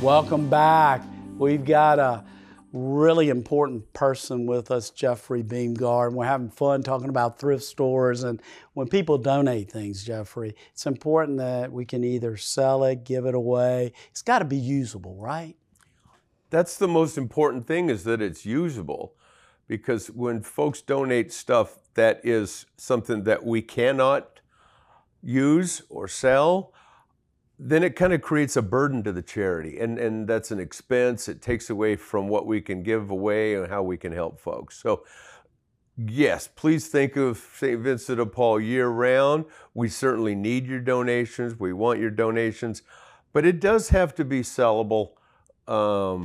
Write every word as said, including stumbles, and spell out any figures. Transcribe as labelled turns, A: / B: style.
A: Welcome back. We've got a really important person with us, Jeffrey Beamgard. We're having fun talking about thrift stores, and when people donate things, Jeffrey, it's important that we can either sell it, give it away. It's got to be usable, right?
B: That's the most important thing, is that it's usable, because when folks donate stuff that is something that we cannot use or sell, then it kind of creates a burden to the charity, and, and that's an expense. It takes away from what we can give away and how we can help folks. So yes, please think of Saint Vincent de Paul year-round. We certainly need your donations. We want your donations, but it does have to be sellable. Um,